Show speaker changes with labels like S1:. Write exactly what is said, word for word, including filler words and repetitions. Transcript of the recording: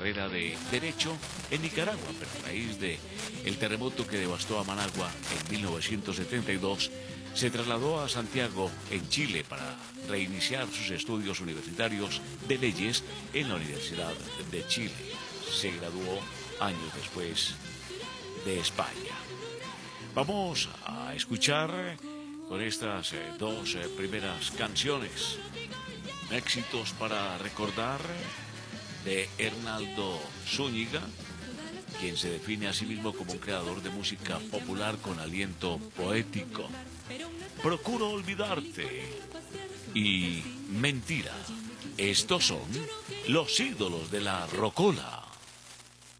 S1: carrera de Derecho en Nicaragua, pero a raíz de el terremoto que devastó a Managua en mil novecientos setenta y dos, se trasladó a Santiago, en Chile, para reiniciar sus estudios universitarios de leyes en la Universidad de Chile. Se graduó años después de España. Vamos a escuchar con estas eh, dos eh, primeras canciones éxitos para recordar de Hernaldo Zúñiga, quien se define a sí mismo como un creador de música popular con aliento poético. Procuro olvidarte y Mentira. Estos son los ídolos de la rocola.